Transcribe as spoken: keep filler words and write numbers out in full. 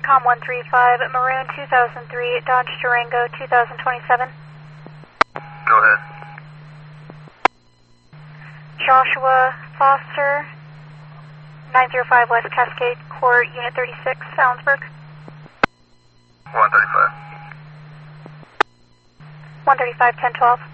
Tom one three five, Maroon two thousand three, Dodge Durango two thousand twenty-seven. Go ahead. Joshua Foster, nine zero five West Cascade Court, Unit thirty-six, Salensburg. one thirty-five. one thirty-five, ten twelve.